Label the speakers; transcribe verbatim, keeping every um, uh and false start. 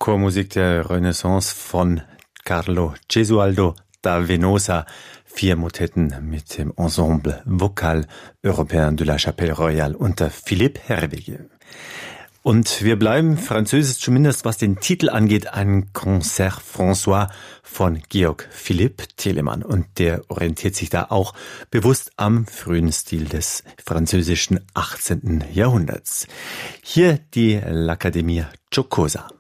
Speaker 1: Chormusik der Renaissance von Carlo Gesualdo da Venosa. Vier Motetten mit dem Ensemble Vocal Européen de la Chapelle Royale unter Philippe Herwege. Und wir bleiben französisch, zumindest was den Titel angeht, ein Concert François von Georg Philipp Telemann. Und der orientiert sich da auch bewusst am frühen Stil des französischen achtzehnten Jahrhunderts. Hier die L'Accademia Giocosa.